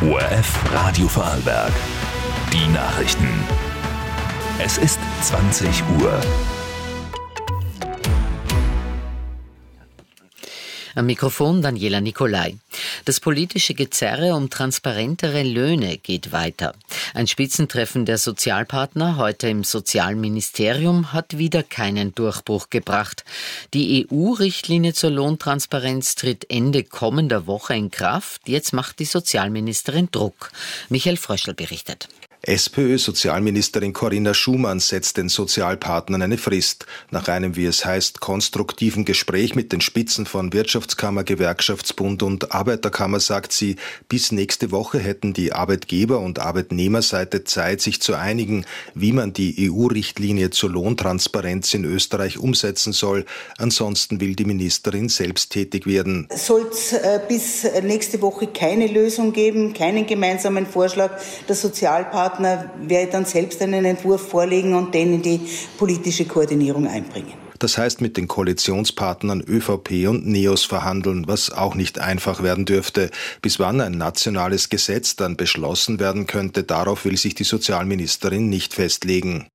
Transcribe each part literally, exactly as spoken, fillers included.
O R F Radio Vorarlberg. Die Nachrichten. Es ist zwanzig Uhr. Am Mikrofon Daniela Nicolai. Das politische Gezerre um transparentere Löhne geht weiter. Ein Spitzentreffen der Sozialpartner heute im Sozialministerium hat wieder keinen Durchbruch gebracht. Die E U-Richtlinie zur Lohntransparenz tritt Ende kommender Woche in Kraft. Jetzt macht die Sozialministerin Druck. Michael Fröschl berichtet. SPÖ-Sozialministerin Corinna Schumann setzt den Sozialpartnern eine Frist. Nach einem, wie es heißt, konstruktiven Gespräch mit den Spitzen von Wirtschaftskammer, Gewerkschaftsbund und Arbeiterkammer sagt sie, bis nächste Woche hätten die Arbeitgeber- und Arbeitnehmerseite Zeit, sich zu einigen, wie man die E U-Richtlinie zur Lohntransparenz in Österreich umsetzen soll. Ansonsten will die Ministerin selbst tätig werden. Soll es äh, bis nächste Woche keine Lösung geben, keinen gemeinsamen Vorschlag der Sozialpartner, werde dann selbst einen Entwurf vorlegen und den in die politische Koordinierung einbringen. Das heißt, mit den Koalitionspartnern ÖVP und NEOS verhandeln, was auch nicht einfach werden dürfte. Bis wann ein nationales Gesetz dann beschlossen werden könnte, darauf will sich die Sozialministerin nicht festlegen.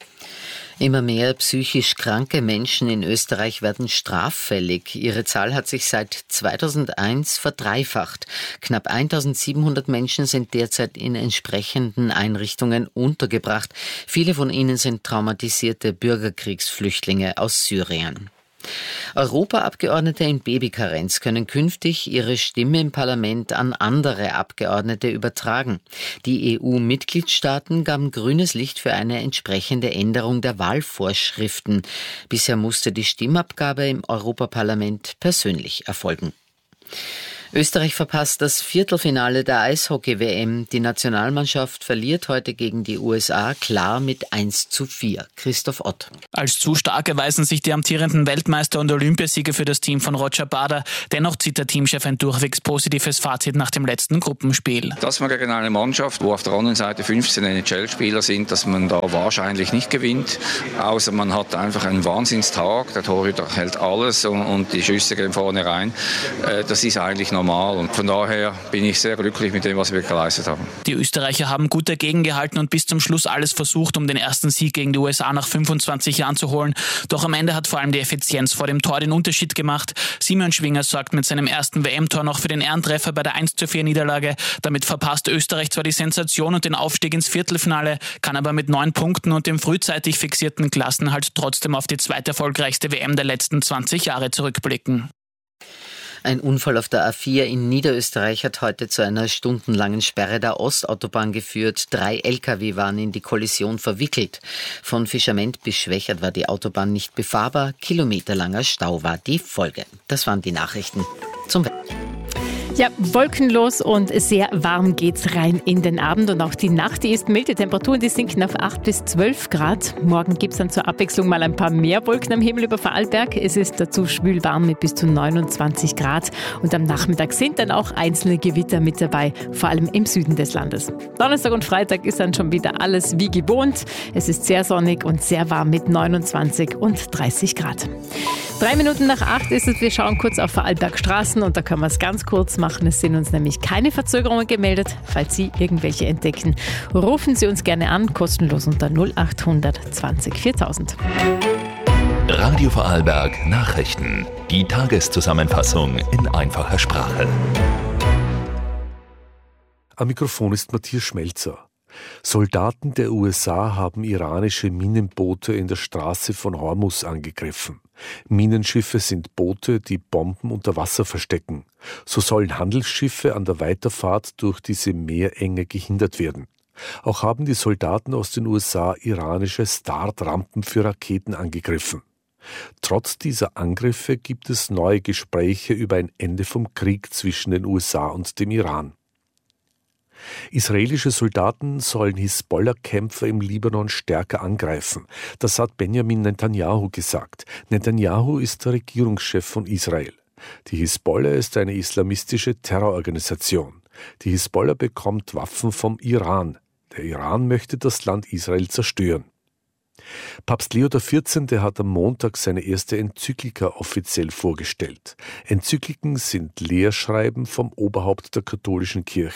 Immer mehr psychisch kranke Menschen in Österreich werden straffällig. Ihre Zahl hat sich seit zweitausendeins verdreifacht. Knapp eintausendsiebenhundert Menschen sind derzeit in entsprechenden Einrichtungen untergebracht. Viele von ihnen sind traumatisierte Bürgerkriegsflüchtlinge aus Syrien. Europaabgeordnete in Babykarenz können künftig ihre Stimme im Parlament an andere Abgeordnete übertragen. Die E U-Mitgliedstaaten gaben grünes Licht für eine entsprechende Änderung der Wahlvorschriften. Bisher musste die Stimmabgabe im Europaparlament persönlich erfolgen. Österreich verpasst das Viertelfinale der Eishockey-W M. Die Nationalmannschaft verliert heute gegen die U S A klar mit eins zu vier. Christoph Ott. Als zu stark erweisen sich die amtierenden Weltmeister und Olympiasieger für das Team von Roger Bader. Dennoch zieht der Teamchef ein durchwegs positives Fazit nach dem letzten Gruppenspiel. Dass man gegen eine Mannschaft, wo auf der anderen Seite fünfzehn N H L-Spieler sind, dass man da wahrscheinlich nicht gewinnt. Außer man hat einfach einen Wahnsinnstag. Der Torhüter hält alles und, und die Schüsse gehen vorne rein. Das ist eigentlich noch normal und von daher bin ich sehr glücklich mit dem, was wir geleistet haben. Die Österreicher haben gut dagegen gehalten und bis zum Schluss alles versucht, um den ersten Sieg gegen die U S A nach fünfundzwanzig Jahren zu holen. Doch am Ende hat vor allem die Effizienz vor dem Tor den Unterschied gemacht. Simon Schwinger sorgt mit seinem ersten W M-Tor noch für den Ehrentreffer bei der eins zu vier Niederlage. Damit verpasst Österreich zwar die Sensation und den Aufstieg ins Viertelfinale, kann aber mit neun Punkten und dem frühzeitig fixierten Klassenhalt trotzdem auf die zweiterfolgreichste W M der letzten zwanzig Jahre zurückblicken. Ein Unfall auf der A vier in Niederösterreich hat heute zu einer stundenlangen Sperre der Ostautobahn geführt. Drei L K W waren in die Kollision verwickelt. Von Fischament bis Schwächert war die Autobahn nicht befahrbar. Kilometerlanger Stau war die Folge. Das waren die Nachrichten zum Wetter. Ja, wolkenlos und sehr warm geht's rein in den Abend und auch die Nacht, die ist mild. Die Temperaturen, die sinken auf acht bis zwölf Grad. Morgen gibt's dann zur Abwechslung mal ein paar mehr Wolken am Himmel über Vorarlberg. Es ist dazu schwülwarm mit bis zu neunundzwanzig Grad und am Nachmittag sind dann auch einzelne Gewitter mit dabei, vor allem im Süden des Landes. Donnerstag und Freitag ist dann schon wieder alles wie gewohnt. Es ist sehr sonnig und sehr warm mit neunundzwanzig und dreißig Grad. Drei Minuten nach acht ist es. Wir schauen kurz auf Vorarlberg Straßen und da können wir es ganz kurz machen. Es sind uns nämlich keine Verzögerungen gemeldet. Falls Sie irgendwelche entdecken, rufen Sie uns gerne an, kostenlos unter null acht hundert zwanzig viertausend. Radio Vorarlberg Nachrichten. Die Tageszusammenfassung in einfacher Sprache. Am Mikrofon ist Matthias Schmelzer. Soldaten der U S A haben iranische Minenboote in der Straße von Hormuz angegriffen. Minenschiffe sind Boote, die Bomben unter Wasser verstecken. So sollen Handelsschiffe an der Weiterfahrt durch diese Meerenge gehindert werden. Auch haben die Soldaten aus den U S A iranische Startrampen für Raketen angegriffen. Trotz dieser Angriffe gibt es neue Gespräche über ein Ende vom Krieg zwischen den U S A und dem Iran. Israelische Soldaten sollen Hisbollah-Kämpfer im Libanon stärker angreifen. Das hat Benjamin Netanyahu gesagt. Netanyahu ist der Regierungschef von Israel. Die Hisbollah ist eine islamistische Terrororganisation. Die Hisbollah bekommt Waffen vom Iran. Der Iran möchte das Land Israel zerstören. Papst Leo der vierzehnte hat am Montag seine erste Enzyklika offiziell vorgestellt. Enzykliken sind Lehrschreiben vom Oberhaupt der katholischen Kirche.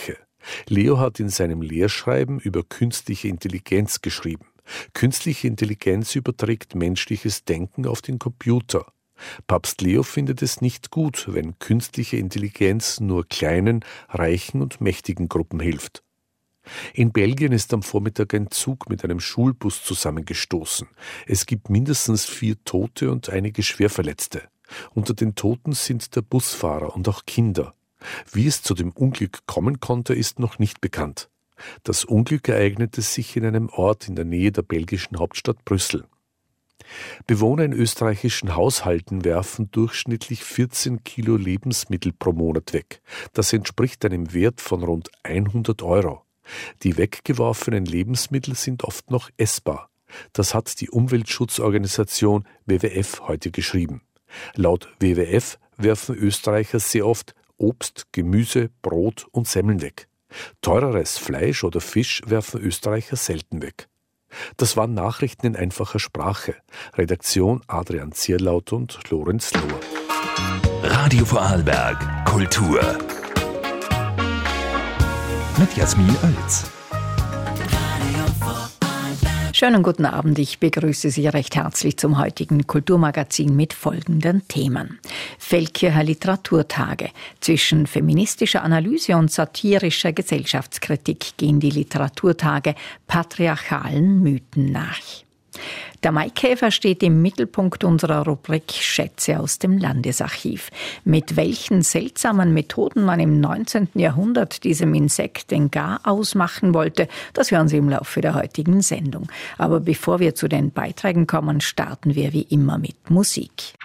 Leo hat in seinem Lehrschreiben über künstliche Intelligenz geschrieben. Künstliche Intelligenz überträgt menschliches Denken auf den Computer. Papst Leo findet es nicht gut, wenn künstliche Intelligenz nur kleinen, reichen und mächtigen Gruppen hilft. In Belgien ist am Vormittag ein Zug mit einem Schulbus zusammengestoßen. Es gibt mindestens vier Tote und einige Schwerverletzte. Unter den Toten sind der Busfahrer und auch Kinder. Wie es zu dem Unglück kommen konnte, ist noch nicht bekannt. Das Unglück ereignete sich in einem Ort in der Nähe der belgischen Hauptstadt Brüssel. Bewohner in österreichischen Haushalten werfen durchschnittlich vierzehn Kilo Lebensmittel pro Monat weg. Das entspricht einem Wert von rund hundert Euro. Die weggeworfenen Lebensmittel sind oft noch essbar. Das hat die Umweltschutzorganisation W W F heute geschrieben. Laut W W F werfen Österreicher sehr oft Obst, Gemüse, Brot und Semmeln weg. Teureres Fleisch oder Fisch werfen Österreicher selten weg. Das waren Nachrichten in einfacher Sprache. Redaktion Adrian Zierlaut und Lorenz Lohr. Radio Vorarlberg Kultur mit Jasmin Oelz. Schönen guten Abend, ich begrüße Sie recht herzlich zum heutigen Kulturmagazin mit folgenden Themen. Feldkircher Literaturtage. Zwischen feministischer Analyse und satirischer Gesellschaftskritik gehen die Literaturtage patriarchalen Mythen nach. Der Maikäfer steht im Mittelpunkt unserer Rubrik Schätze aus dem Landesarchiv. Mit welchen seltsamen Methoden man im neunzehnten Jahrhundert diesem Insekt den Gar ausmachen wollte, das hören Sie im Laufe der heutigen Sendung. Aber bevor wir zu den Beiträgen kommen, starten wir wie immer mit Musik.